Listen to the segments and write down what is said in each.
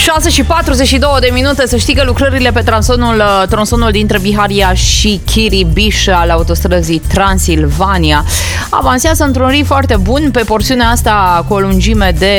6:42, să știi că lucrările pe tronsonul dintre Biharia și Chiribiș al autostrăzii Transilvania avansează într-un ritm foarte bun pe porțiunea asta cu o lungime de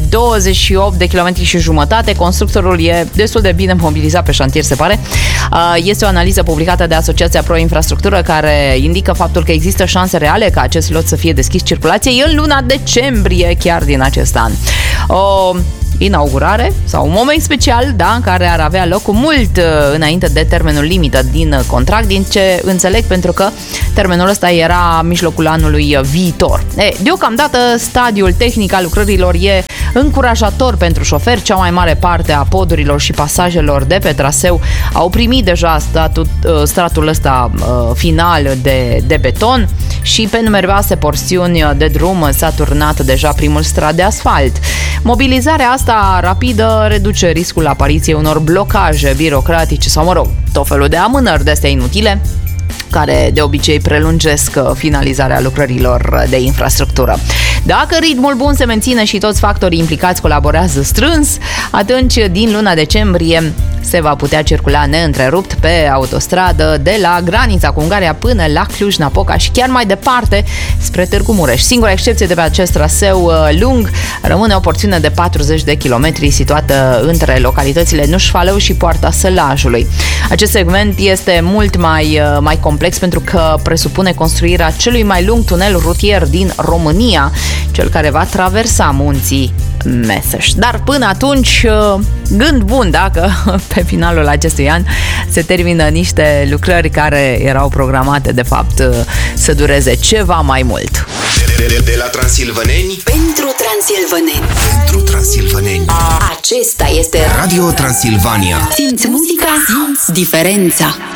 28 de km și jumătate. Constructorul e destul de bine mobilizat pe șantier, se pare. Este o analiză publicată de Asociația Pro Infrastructură care indică faptul că există șanse reale ca acest lot să fie deschis circulației în luna decembrie chiar din acest an. O inaugurare sau un moment special, da, care ar avea loc cu mult înainte de termenul limită din contract, din ce înțeleg, pentru că termenul ăsta era mijlocul anului viitor. Deocamdată stadiul tehnic al lucrărilor e încurajator pentru șoferi. Cea mai mare parte a podurilor și pasajelor de pe traseu au primit deja stratul ăsta final de beton și pe numeroase porțiuni de drum s-a turnat deja primul strat de asfalt. Mobilizarea asta rapidă reduce riscul apariției unor blocaje birocratice sau, mă rog, tot felul de amânări de-astea inutile, care de obicei prelungesc finalizarea lucrărilor de infrastructură. Dacă ritmul bun se menține și toți factorii implicați colaborează strâns, atunci din luna decembrie se va putea circula neîntrerupt pe autostradă de la granița cu Ungaria până la Cluj-Napoca și chiar mai departe spre Târgu Mureș. Singura excepție de pe acest traseu lung rămâne o porțiune de 40 de kilometri situată între localitățile Nușfalău și Poarta Sălajului. Acest segment este mult mai complex pentru că presupune construirea celui mai lung tunel rutier din România, cel care va traversa munții Meseș. Dar până atunci, gând bun dacă pe finalul acestui an se termină niște lucrări care erau programate de fapt să dureze ceva mai mult. De la transilvăneni pentru transilvăneni. Pentru transilvăneni. Acesta este Radio Transilvania. Simți muzica, simți diferența.